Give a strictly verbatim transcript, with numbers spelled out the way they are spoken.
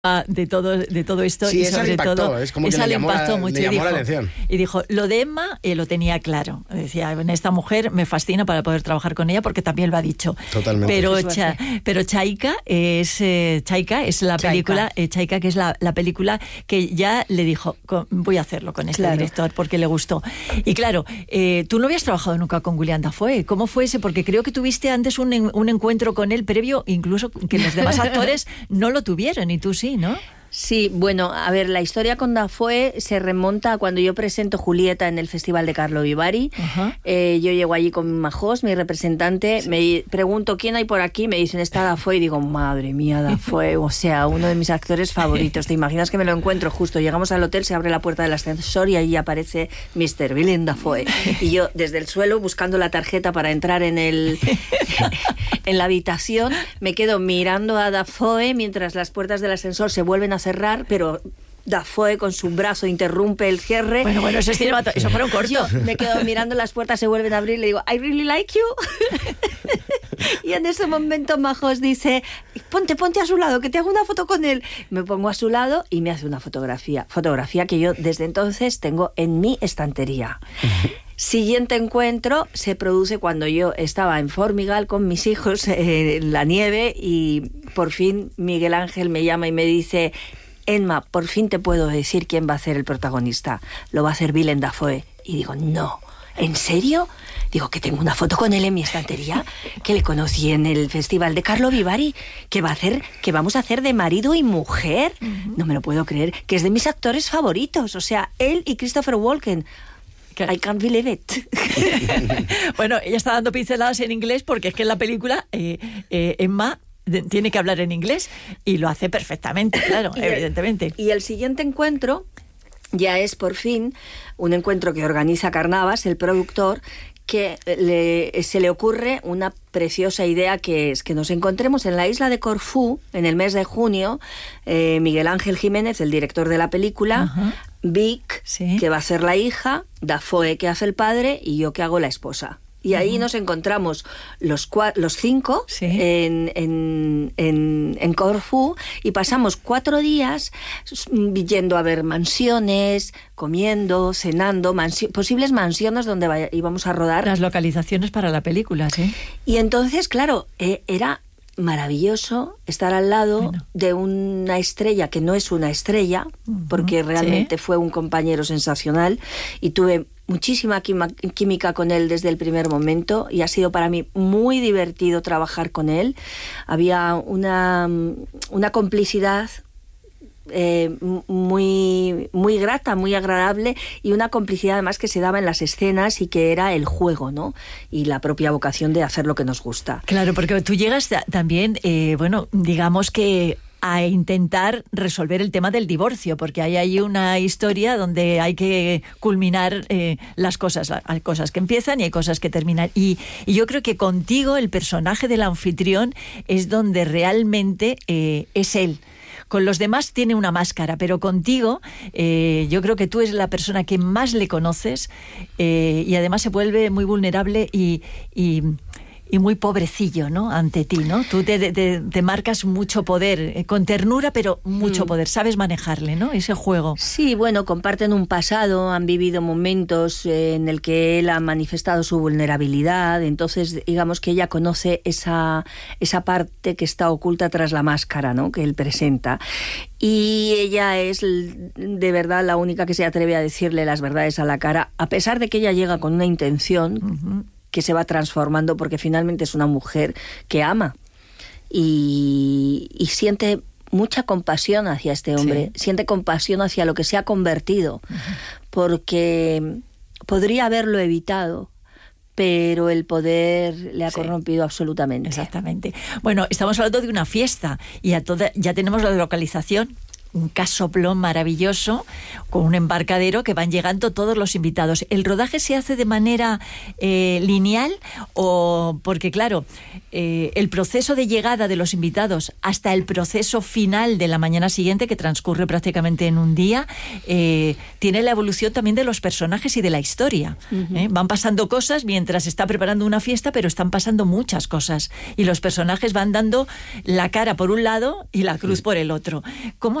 de todo de todo esto sí, y sobre impactó, todo es como que esa le le llamó, impactó la, mucho le llamó y dijo, la atención. Y dijo, lo de Emma eh, lo tenía claro. Decía, en esta mujer me fascina para poder trabajar con ella porque también lo ha dicho. Totalmente. Pero, Cha, pero Chaika es eh, Chaika es la Chaika. película, eh, Chaika que es la, la película que ya le dijo, con, voy a hacerlo con este claro. director porque le gustó. Y claro, eh, tú no habías trabajado nunca con William Dafoe. ¿Cómo fue ese? Porque creo que tuviste antes un, un encuentro con él previo, incluso que los demás actores no lo tuvieron y tú sí, ¿no? Sí, bueno, a ver, la historia con Dafoe se remonta a cuando yo presento Julieta en el Festival de Carlo Vivari. Uh-huh. Eh, yo llego allí con Majos, mi representante, sí. Me pregunto ¿quién hay por aquí? Me dicen, está Dafoe, y digo, madre mía, Dafoe, o sea, uno de mis actores favoritos. ¿Te imaginas que me lo encuentro justo? Llegamos al hotel, se abre la puerta del ascensor y ahí aparece mister Willem Dafoe. Y yo, desde el suelo, buscando la tarjeta para entrar en el en la habitación, me quedo mirando a Dafoe mientras las puertas del ascensor se vuelven a cerrar, pero Dafoe con su brazo interrumpe el cierre. Bueno, bueno, eso es cinematográfico, eso fueron corto. Yo me quedo mirando, las puertas se vuelven a abrir, le digo, I really like you. Y en ese momento Majos dice, ponte, ponte a su lado, que te hago una foto con él. Me pongo a su lado y me hace una fotografía. Fotografía que yo desde entonces tengo en mi estantería. Siguiente encuentro se produce cuando yo estaba en Formigal con mis hijos eh, en la nieve y por fin Miguel Ángel me llama y me dice, Emma, por fin te puedo decir quién va a ser el protagonista. Lo va a hacer Willem Dafoe. Y digo, no, ¿en serio? Digo, que tengo una foto con él en mi estantería, que le conocí en el Festival de Carlo Vivari, que va a hacer, que vamos a hacer de marido y mujer. Uh-huh. No me lo puedo creer, que es de mis actores favoritos. O sea, él y Christopher Walken. I can't believe it. Bueno, ella está dando pinceladas en inglés porque es que en la película eh, eh, Emma de, tiene que hablar en inglés y lo hace perfectamente, claro, y evidentemente. El, y el siguiente encuentro ya es por fin un encuentro que organiza Carnavas, el productor, que le, se le ocurre una preciosa idea que es que nos encontremos en la isla de Corfú en el mes de junio, eh, Miguel Ángel Jiménez, el director de la película, uh-huh. Vic, sí. que va a ser la hija, Dafoe, que hace el padre, y yo, que hago la esposa. Y ahí uh-huh. nos encontramos los, cua- los cinco sí. en, en, en, en Corfú y pasamos cuatro días yendo a ver mansiones, comiendo, cenando, mansi- posibles mansiones donde vaya- íbamos a rodar. Las localizaciones para la película, sí. Y entonces, claro, eh, era maravilloso estar al lado bueno. de una estrella que no es una estrella, uh-huh. porque realmente ¿sí? fue un compañero sensacional y tuve muchísima quima- química con él desde el primer momento y ha sido para mí muy divertido trabajar con él. Había una, una complicidad eh, muy, muy grata, muy agradable y una complicidad además que se daba en las escenas y que era el juego, ¿no? Y la propia vocación de hacer lo que nos gusta. Claro, porque tú llegas también, eh, bueno, digamos que a intentar resolver el tema del divorcio, porque hay ahí una historia donde hay que culminar eh, las cosas. Hay cosas que empiezan y hay cosas que terminan. Y, y yo creo que contigo el personaje del anfitrión es donde realmente eh, es él. Con los demás tiene una máscara, pero contigo eh, yo creo que tú eres la persona que más le conoces eh, y además se vuelve muy vulnerable y... y y muy pobrecillo, ¿no? Ante ti, ¿no? Tú te, te, te marcas mucho poder, eh, con ternura, pero mucho mm. poder. Sabes manejarle, ¿no? Ese juego. Sí, bueno, comparten un pasado, han vivido momentos eh, en el que él ha manifestado su vulnerabilidad, entonces digamos que ella conoce esa, esa parte que está oculta tras la máscara, ¿no? Que él presenta. Y ella es de verdad la única que se atreve a decirle las verdades a la cara, a pesar de que ella llega con una intención... Uh-huh. que se va transformando porque finalmente es una mujer que ama y, y siente mucha compasión hacia este hombre, sí. siente compasión hacia lo que se ha convertido, uh-huh. porque podría haberlo evitado, pero el poder le ha sí. corrompido absolutamente. Exactamente. Bueno, estamos hablando de una fiesta y a toda, ya tenemos la localización. un casoplón maravilloso con un embarcadero que van llegando todos los invitados. ¿El rodaje se hace de manera eh, lineal o porque, claro, eh, el proceso de llegada de los invitados hasta el proceso final de la mañana siguiente, que transcurre prácticamente en un día, eh, tiene la evolución también de los personajes y de la historia? Uh-huh. ¿eh? Van pasando cosas mientras se está preparando una fiesta, pero están pasando muchas cosas y los personajes van dando la cara por un lado y la cruz por el otro. ¿Cómo